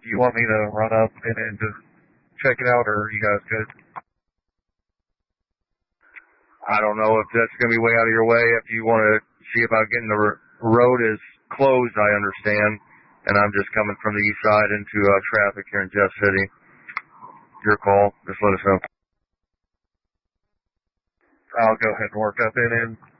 you want me to run up and just check it out, or are you guys good? I don't know if that's going to be way out of your way. If you want to see about getting the road is closed, I understand. And I'm just coming from the east side into traffic here in Jeff City. Your call. Just let us know. I'll go ahead and work up in